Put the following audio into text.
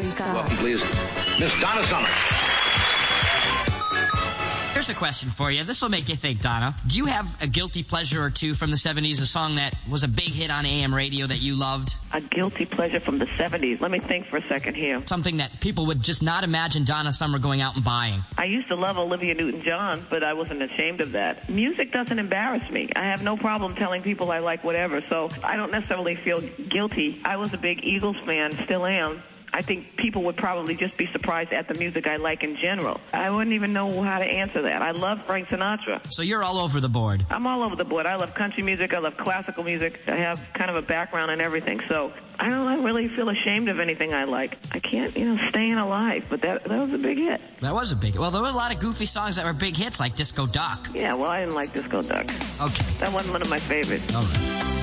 Scott. Welcome, please, Miss Donna Summer. Here's a question for you. This will make you think, Donna. Do you have a guilty pleasure or two from the 70s, a song that was a big hit on AM radio that you loved? A guilty pleasure from the 70s. Let me think for a second here. Something that people would just not imagine Donna Summer going out and buying. I used to love Olivia Newton-John, but I wasn't ashamed of that. Music doesn't embarrass me. I have no problem telling people I like whatever, so I don't necessarily feel guilty. I was a big Eagles fan, still am. I think people would probably just be surprised at the music I like in general. I wouldn't even know how to answer that. I love Frank Sinatra. So you're all over the board. I'm all over the board. I love country music. I love classical music. I have kind of a background in everything. So I don't really feel ashamed of anything I like. I can't, staying alive, but that was a big hit. That was a big hit. Well, there were a lot of goofy songs that were big hits, like Disco Duck. Yeah, well, I didn't like Disco Duck. Okay. That wasn't one of my favorites. All right.